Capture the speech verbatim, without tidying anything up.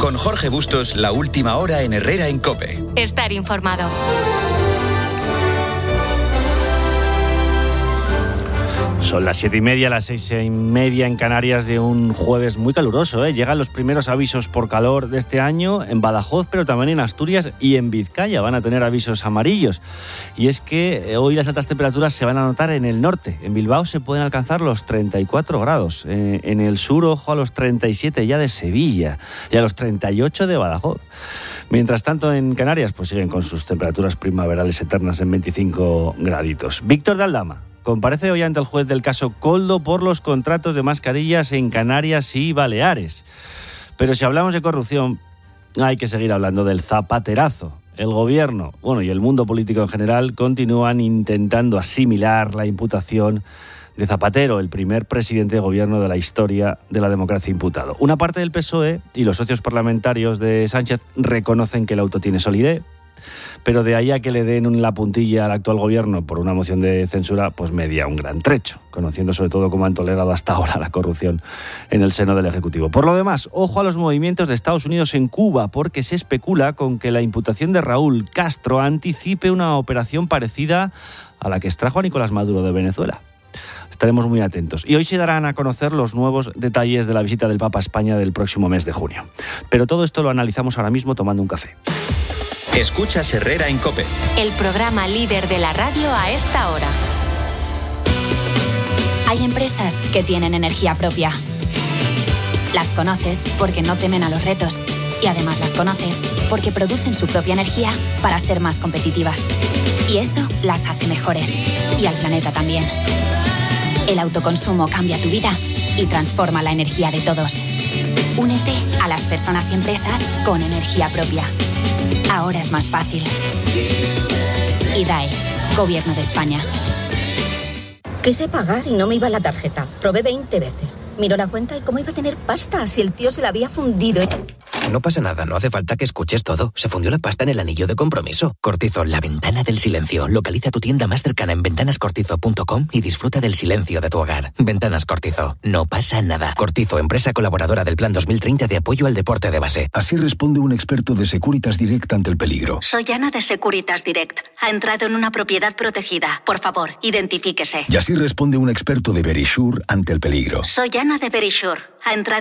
Con Jorge Bustos, la última hora en Herrera en COPE. Estar informado. Son las siete y media, las seis y media en Canarias de un jueves muy caluroso, ¿eh? Llegan los primeros avisos por calor de este año en Badajoz, pero también en Asturias y en Vizcaya van a tener avisos amarillos. Y es que hoy las altas temperaturas se van a notar en el norte. En Bilbao se pueden alcanzar los treinta y cuatro grados. Eh, en el sur, ojo, a los treinta y siete ya de Sevilla y a los treinta y ocho de Badajoz. Mientras tanto, en Canarias pues siguen con sus temperaturas primaverales eternas en veinticinco graditos. Víctor de Aldama comparece hoy ante el juez del caso Koldo por los contratos de mascarillas en Canarias y Baleares. Pero si hablamos de corrupción, hay que seguir hablando del zapaterazo. El gobierno, bueno, y el mundo político en general continúan intentando asimilar la imputación de Zapatero, el primer presidente de gobierno de la historia de la democracia imputado. Una parte del P S O E y los socios parlamentarios de Sánchez reconocen que el auto tiene solidez, pero de ahí a que le den la puntilla al actual gobierno por una moción de censura, pues media un gran trecho, conociendo sobre todo cómo han tolerado hasta ahora la corrupción en el seno del Ejecutivo. Por lo demás, ojo a los movimientos de Estados Unidos en Cuba, porque se especula con que la imputación de Raúl Castro anticipe una operación parecida a la que extrajo a Nicolás Maduro de Venezuela. Estaremos muy atentos. Y hoy se darán a conocer los nuevos detalles de la visita del Papa a España del próximo mes de junio. Pero todo esto lo analizamos ahora mismo tomando un café. Escuchas Herrera en COPE. El programa líder de la radio a esta hora. Hay empresas que tienen energía propia. Las conoces porque no temen a los retos. Y además las conoces porque producen su propia energía para ser más competitivas. Y eso las hace mejores. Y al planeta también. El autoconsumo cambia tu vida y transforma la energía de todos. Únete a las personas y empresas con energía propia. Ahora es más fácil. I D A E, Gobierno de España. Quise pagar y no me iba la tarjeta. Probé veinte veces. Miró la cuenta y cómo iba a tener pasta si el tío se la había fundido. No pasa nada, no hace falta que escuches todo. Se fundió la pasta en el anillo de compromiso. Cortizo, la ventana del silencio. Localiza tu tienda más cercana en ventanas cortizo punto com y disfruta del silencio de tu hogar. Ventanas Cortizo, no pasa nada. Cortizo, empresa colaboradora del Plan dos mil treinta de apoyo al deporte de base. Así responde un experto de Securitas Direct ante el peligro. Soy Ana de Securitas Direct. Ha entrado en una propiedad protegida. Por favor, identifíquese. Y así responde un experto de Verisure ante el peligro. Soy Ana de Verisure. Ha entrado